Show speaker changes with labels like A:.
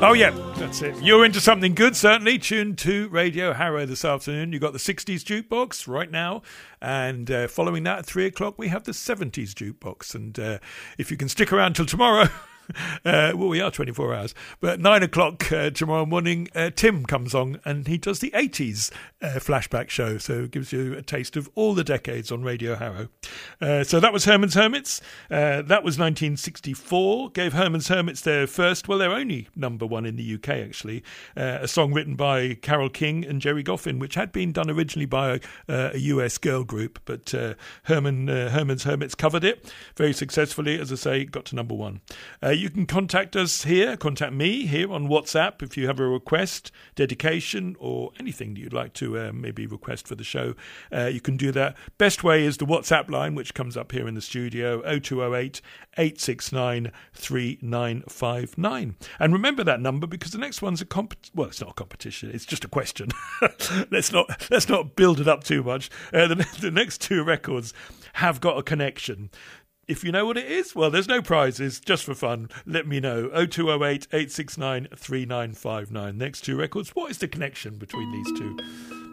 A: Oh, yeah, that's it. You're into something good, certainly. Tuned to Radio Harrow this afternoon. You've got the 60s jukebox right now. And following that at 3 o'clock, we have the 70s jukebox. And if you can stick around till tomorrow... well, we are 24 hours, but 9 o'clock tomorrow morning, Tim comes on and he does the 80s flashback show, so it gives you a taste of all the decades on Radio Harrow. So that was Herman's Hermits. That was 1964. Gave Herman's Hermits their first, well, their only number one in the UK, actually. A song written by Carole King and Jerry Goffin, which had been done originally by a US girl group, but Herman's Hermits covered it very successfully. As I say, got to number one. You can contact us here, contact me here on WhatsApp if you have a request, dedication, or anything that you'd like to maybe request for the show. You can do that. Best way is the WhatsApp line, which comes up here in the studio, 0208 869 3959. And remember that number because the next one's well, it's not a competition, it's just a question. Let's not build it up too much. The next two records have got a connection. If you know what it is, well, there's no prizes, just for fun. Let me know. 0208 869 3959. Next two records. What is the connection between these two?